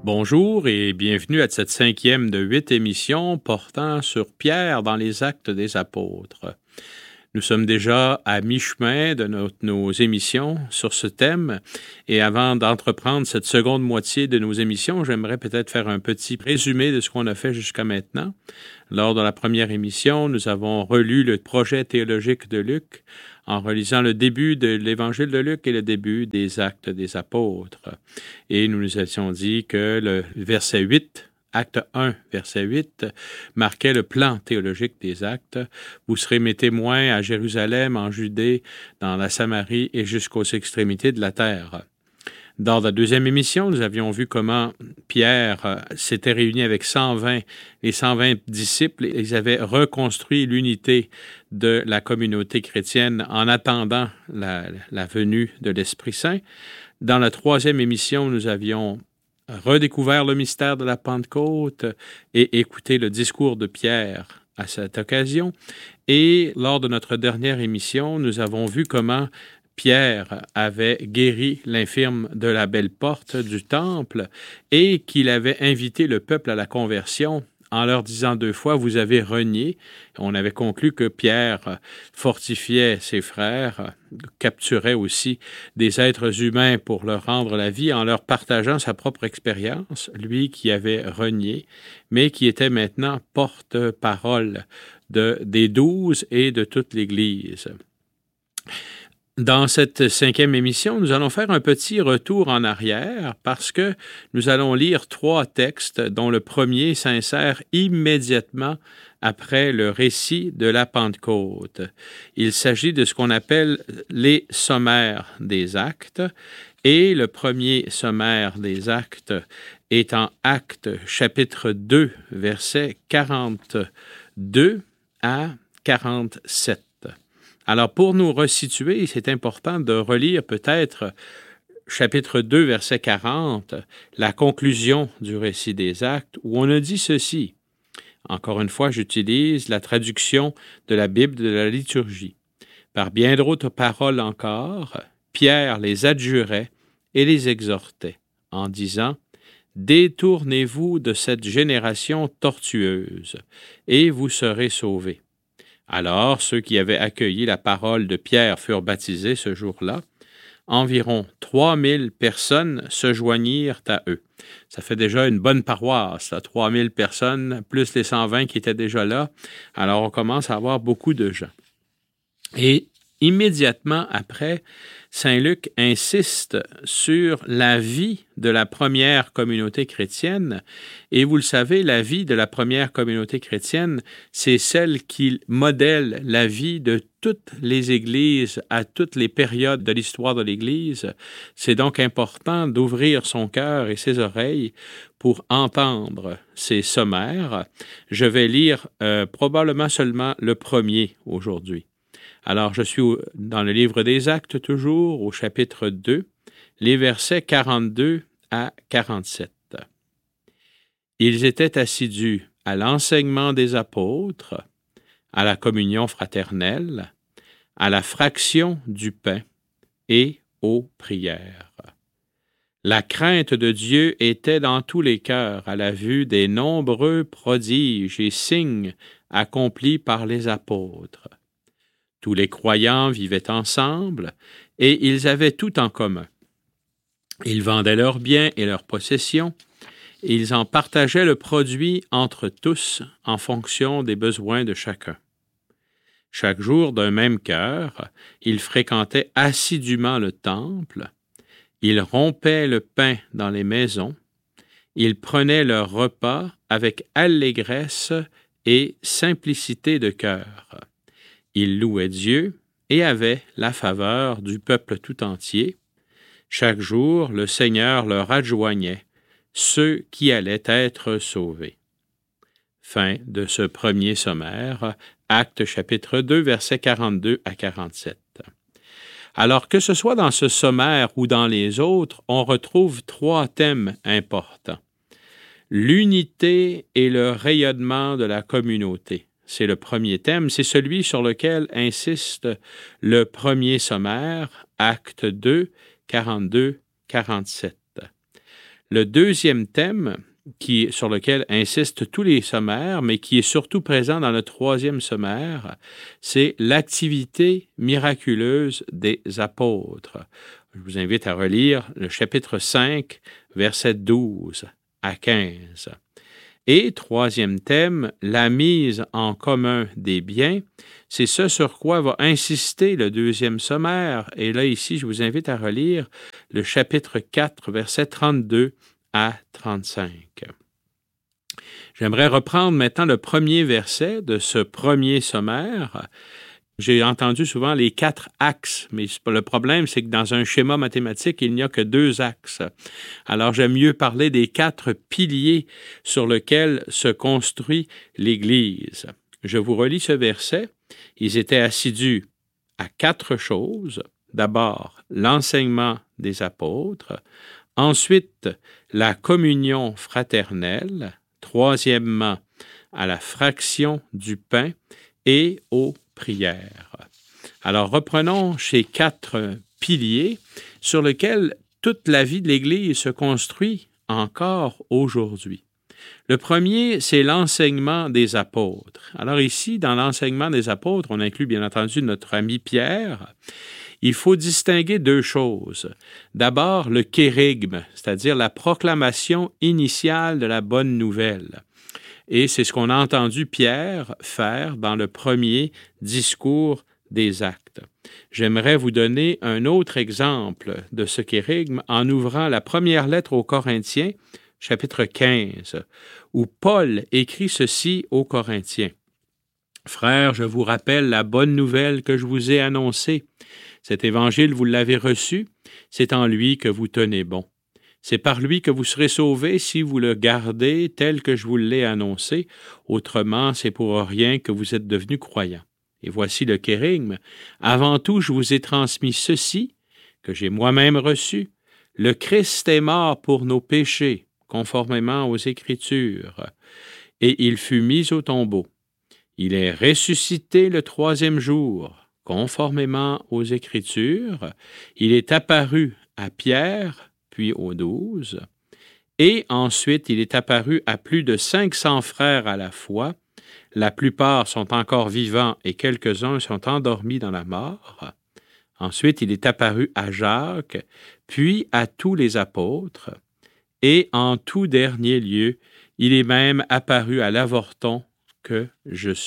Bonjour et bienvenue à cette 5e de 8 émissions portant sur Pierre dans les Actes des Apôtres. Nous sommes déjà à mi-chemin de nos émissions sur ce thème et avant d'entreprendre cette seconde moitié de nos émissions, j'aimerais peut-être faire un petit résumé de ce qu'on a fait jusqu'à maintenant. Lors de la première émission, nous avons relu le projet théologique de Luc en relisant le début de l'Évangile de Luc et le début des Actes des Apôtres. Et nous nous étions dit que le verset 8, Acte 1, verset 8, marquait le plan théologique des actes. Vous serez mes témoins à Jérusalem, en Judée, dans la Samarie et jusqu'aux extrémités de la terre. Dans la deuxième émission, nous avions vu comment Pierre s'était réuni avec les 120 disciples. Ils avaient reconstruit l'unité de la communauté chrétienne en attendant la venue de l'Esprit Saint. Dans la troisième émission, nous avions redécouvert le mystère de la Pentecôte et écouté le discours de Pierre à cette occasion. Et lors de notre dernière émission, nous avons vu comment Pierre avait guéri l'infirme de la belle porte du temple et qu'il avait invité le peuple à la conversion en leur disant 2 fois, vous avez renié. On avait conclu que Pierre fortifiait ses frères, capturait aussi des êtres humains pour leur rendre la vie en leur partageant sa propre expérience, lui qui avait renié, mais qui était maintenant porte-parole des 12 et de toute l'Église. Dans cette 5e émission, nous allons faire un petit retour en arrière parce que nous allons lire 3 textes dont le premier s'insère immédiatement après le récit de la Pentecôte. Il s'agit de ce qu'on appelle les sommaires des actes et le premier sommaire des actes est en Actes chapitre 2, versets 42 à 47. Alors, pour nous resituer, c'est important de relire peut-être chapitre 2, verset 40, la conclusion du récit des actes, où on a dit ceci. Encore une fois, j'utilise la traduction de la Bible de la liturgie. Par bien d'autres paroles encore, Pierre les adjurait et les exhortait en disant « Détournez-vous de cette génération tortueuse, et vous serez sauvés. » Alors, ceux qui avaient accueilli la parole de Pierre furent baptisés ce jour-là. Environ 3000 personnes se joignirent à eux. Ça fait déjà une bonne paroisse, 3000 personnes, plus les 120 qui étaient déjà là. Alors, on commence à avoir beaucoup de gens. Et immédiatement après, Saint Luc insiste sur la vie de la première communauté chrétienne. Et vous le savez, la vie de la première communauté chrétienne, c'est celle qui modèle la vie de toutes les églises à toutes les périodes de l'histoire de l'Église. C'est donc important d'ouvrir son cœur et ses oreilles pour entendre ces sommaires. Je vais lire probablement seulement le premier aujourd'hui. Alors, je suis dans le livre des Actes toujours, au chapitre 2, les versets 42 à 47. Ils étaient assidus à l'enseignement des apôtres, à la communion fraternelle, à la fraction du pain et aux prières. La crainte de Dieu était dans tous les cœurs à la vue des nombreux prodiges et signes accomplis par les apôtres. Tous les croyants vivaient ensemble et ils avaient tout en commun. Ils vendaient leurs biens et leurs possessions et ils en partageaient le produit entre tous en fonction des besoins de chacun. Chaque jour, d'un même cœur, ils fréquentaient assidûment le temple, ils rompaient le pain dans les maisons, ils prenaient leur repas avec allégresse et simplicité de cœur. Ils louaient Dieu et avaient la faveur du peuple tout entier. Chaque jour, le Seigneur leur adjoignait ceux qui allaient être sauvés. Fin de ce premier sommaire, Actes chapitre 2, versets 42 à 47. Alors que ce soit dans ce sommaire ou dans les autres, on retrouve 3 thèmes importants. L'unité et le rayonnement de la communauté. C'est le premier thème, c'est celui sur lequel insiste le premier sommaire, Acte 2, 42-47. Le deuxième thème, sur lequel insistent tous les sommaires, mais qui est surtout présent dans le troisième sommaire, c'est l'activité miraculeuse des apôtres. Je vous invite à relire le chapitre 5, versets 12 à 15. Et troisième thème, la mise en commun des biens, c'est ce sur quoi va insister le deuxième sommaire. Et là, ici, je vous invite à relire le chapitre 4, versets 32 à 35. J'aimerais reprendre maintenant le premier verset de ce premier sommaire. J'ai entendu souvent les 4 axes, mais le problème, c'est que dans un schéma mathématique, il n'y a que 2 axes. Alors, j'aime mieux parler des 4 piliers sur lesquels se construit l'Église. Je vous relis ce verset. Ils étaient assidus à 4 choses. D'abord, l'enseignement des apôtres. Ensuite, la communion fraternelle. Troisièmement, à la fraction du pain et aux prières. Alors, reprenons ces 4 piliers sur lesquels toute la vie de l'Église se construit encore aujourd'hui. Le premier, c'est l'enseignement des apôtres. Alors ici, dans l'enseignement des apôtres, on inclut bien entendu notre ami Pierre. Il faut distinguer 2 choses. D'abord, le kérygme, c'est-à-dire la proclamation initiale de la bonne nouvelle. Et c'est ce qu'on a entendu Pierre faire dans le premier discours des Actes. J'aimerais vous donner un autre exemple de ce kérygme en ouvrant la première lettre aux Corinthiens, chapitre 15, où Paul écrit ceci aux Corinthiens. « Frères, je vous rappelle la bonne nouvelle que je vous ai annoncée. Cet évangile, vous l'avez reçu, c'est en lui que vous tenez bon. C'est par lui que vous serez sauvés si vous le gardez tel que je vous l'ai annoncé. Autrement, c'est pour rien que vous êtes devenus croyants. Et voici le kérygme. Avant tout, je vous ai transmis ceci, que j'ai moi-même reçu. Le Christ est mort pour nos péchés, conformément aux Écritures, et il fut mis au tombeau. Il est ressuscité le 3e jour, conformément aux Écritures. Il est apparu à Pierre, puis aux 12, et ensuite il est apparu à plus de 500 frères à la fois. La plupart sont encore vivants et quelques-uns sont endormis dans la mort. Ensuite, il est apparu à Jacques, puis à tous les apôtres, et en tout dernier lieu, il est même apparu à l'avorton que je suis. »